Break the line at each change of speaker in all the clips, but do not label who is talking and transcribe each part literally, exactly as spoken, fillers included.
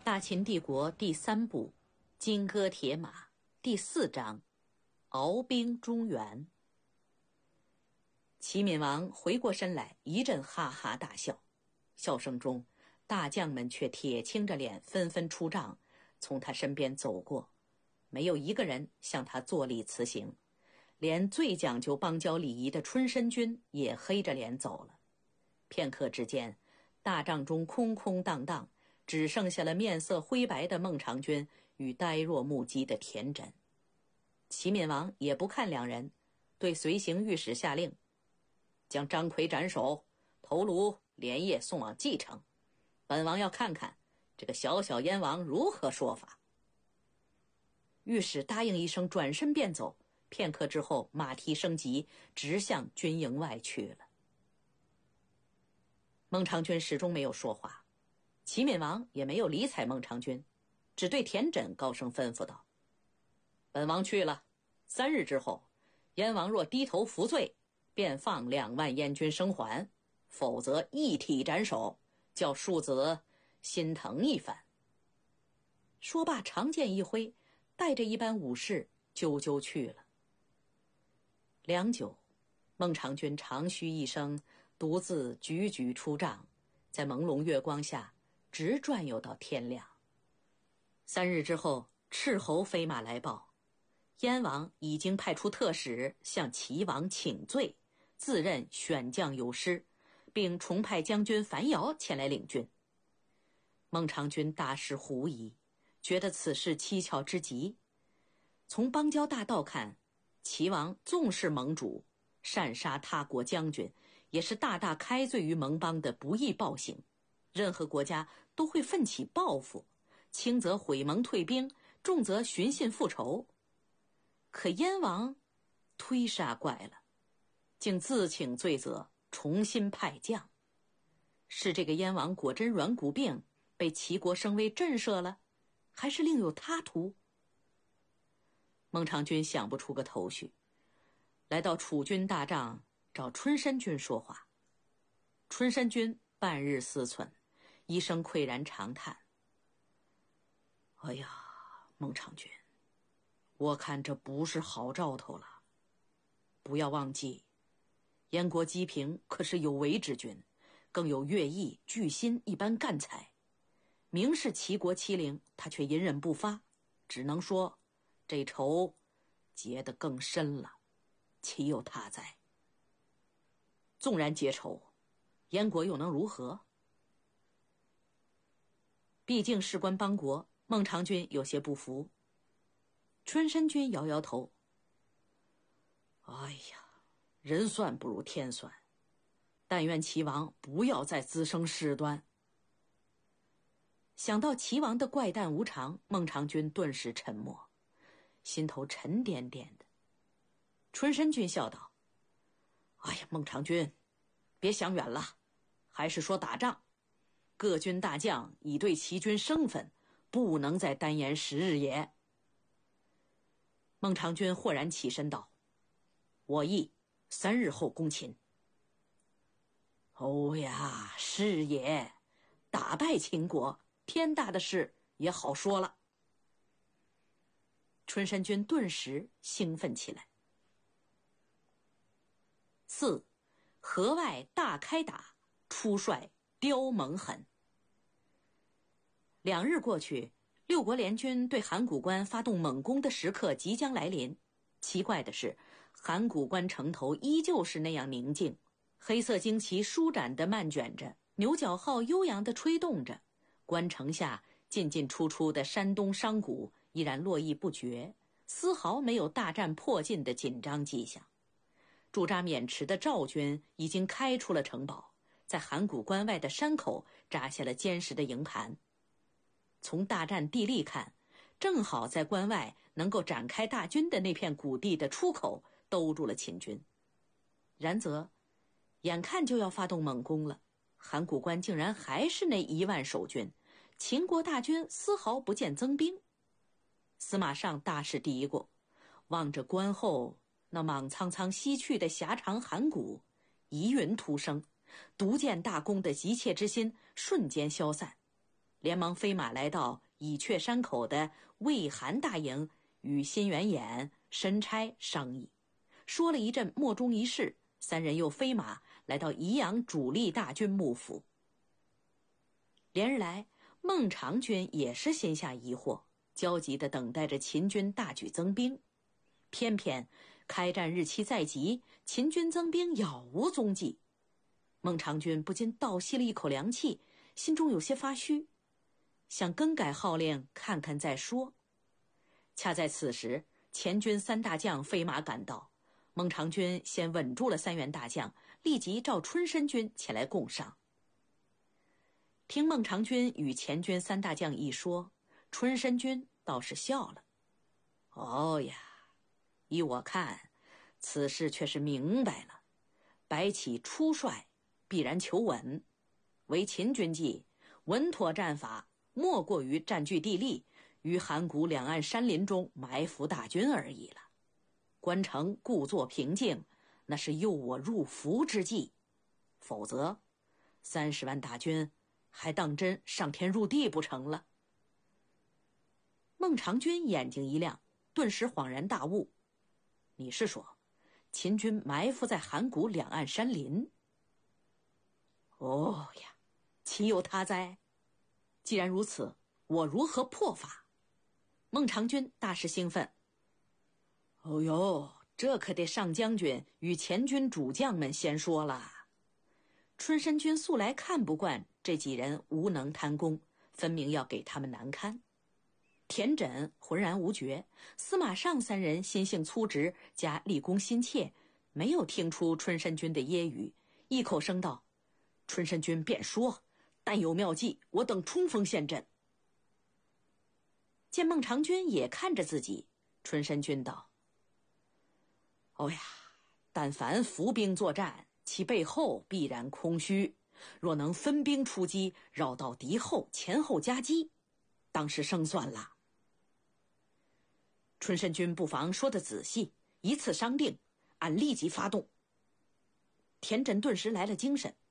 大秦帝国第三部《金戈铁马》第四章鏖兵中原。齐闵王回过身来，一阵哈哈大笑，笑声中大将们却铁青着脸纷纷出帐，从他身边走过，没有一个人向他坐立辞行，连最讲究邦交礼仪的春申君也黑着脸走了。片刻之间，大帐中空空荡荡，只剩下了面色灰白的孟尝君与呆若木鸡的田真。齐闵王也不看两人，对随行御史下令，将张奎斩首，头颅连夜送往蓟城。本王要看看这个小小燕王如何说法。御史答应一声，转身便走。片刻之后，马蹄升急，直向军营外去了。孟尝君始终没有说话，齐闵王也没有理睬孟尝君，只对田轸高声吩咐道：本王去了，三日之后，燕王若低头服罪，便放两万燕军生还，否则一体斩首，叫庶子心疼一番。说罢，长剑一挥，带着一班武士啾啾去了。良久，孟尝君长吁一声，独自踽踽出帐，在朦胧月光下直转悠到天亮。三日之后，斥候飞马来报，燕王已经派出特使向齐王请罪，自任选将有失，并重派将军樊瑶前来领军。孟尝君大失狐疑，觉得此事蹊跷之极。从邦交大道看，齐王纵是盟主，擅杀他国将军，也是大大开罪于盟邦的不义暴行。任何国家都会奋起报复，轻则毁盟退兵，重则寻衅复仇。可燕王忒杀怪了，竟自请罪责，重新派将。是这个燕王果真软骨病，被齐国声威震慑了，还是另有他图？孟尝君想不出个头绪，来到楚军大帐找春申君说话。春申君半日思忖，一声喟然长叹：哎呀，孟尝君，我看这不是好兆头了。不要忘记，燕国姬平可是有为之君，更有乐毅、巨辛一般干才，明是齐国欺凌，他却隐忍不发，只能说这仇结得更深了，岂有他在？纵然结仇，燕国又能如何？毕竟事关邦国，孟尝君有些不服。春申君摇摇头：哎呀，人算不如天算，但愿齐王不要再滋生事端。想到齐王的怪诞无常，孟尝君顿时沉默，心头沉甸甸的。春申君笑道：哎呀，孟尝君，别想远了，还是说打仗。各军大将已对齐军生分，不能再单言时日也。孟尝君豁然起身道：我意三日后攻秦。哦呀，是也，打败秦国，天大的事也好说了。春申君顿时兴奋起来。四，河外大开打，出帅刁蒙狠。两日过去，六国联军对函谷关发动猛攻的时刻即将来临。奇怪的是，函谷关城头依旧是那样宁静，黑色旌旗舒展地漫卷着，牛角号悠扬地吹动着，关城下进进出出的山东商贾依然络绎不绝，丝毫没有大战迫近的紧张迹象。驻扎渑池的赵军已经开出了城堡，在函谷关外的山口扎下了坚实的营盘。从大战地利看，正好在关外能够展开大军的那片谷地的出口兜住了秦军。然则眼看就要发动猛攻了，函谷关竟然还是那一万守军，秦国大军丝毫不见增兵。司马尚大是嘀咕，望着关后那莽苍苍西去的狭长函谷，疑云突生，独见大功的急切之心瞬间消散。 连忙飞马来到蚁雀山口的魏韩大营，与辛元衍、申差商议，说了一阵莫衷一是。三人又飞马来到宜阳主力大军幕府。连日来，孟尝君也是心下疑惑，焦急地等待着秦军大举增兵。偏偏开战日期在即，秦军增兵杳无踪迹。孟尝君不禁倒吸了一口凉气，心中有些发虚，想更改号令看看再说。恰在此时，前军三大将飞马赶到，孟尝君先稳住了三员大将，立即召春申君前来共商。听孟尝君与前军三大将一说，春申君倒是笑了。哦呀，依我看，此事却是明白了。白起出帅，必然求稳。为秦军计，稳妥战法莫过于占据地利，于函谷两岸山林中埋伏大军而已了。关城故作平静，那是诱我入伏之计。否则，三十万大军还当真上天入地不成了？孟尝君眼睛一亮，顿时恍然大悟。你是说，秦军埋伏在函谷两岸山林？哦呀，岂有他哉！既然如此，我如何破法？孟尝君大是兴奋。哦哟，这可得上将军与前军主将们先说了。春申君素来看不惯这几人无能贪功，分明要给他们难堪。田轸浑然无觉，司马尚三人心性粗直，加立功心切，没有听出春申君的揶揄，异口声道：春申君便说，但有妙计，我等冲锋陷阵。见孟尝君也看着自己，春申君道：哦呀，但凡伏兵作战，其背后必然空虚，若能分兵出击，绕到敌后，前后夹击，当是胜算了。春申君不妨说得仔细，一次商定，俺立即发动。田轸顿时来了精神。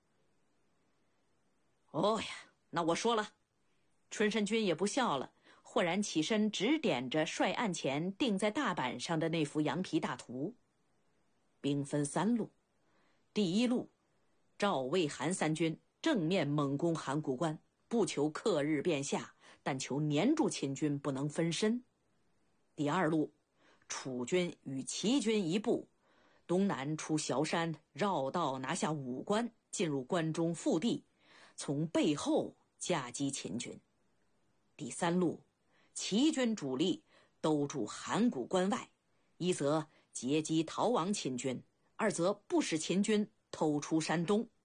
哦呀，那我说了。春申君也不笑了，豁然起身，指点着帅案前钉在大板上的那幅羊皮大图。兵分三路，第一路，赵魏韩三军正面猛攻函谷关，不求克日便下，但求黏住秦军不能分身。第二路，楚军与齐军一部，东南出崤山，绕道拿下武关，进入关中腹地，从背后夹击秦军。第三路，齐军主力都驻函谷关外，一则截击逃亡秦军，二则不使秦军偷出山东，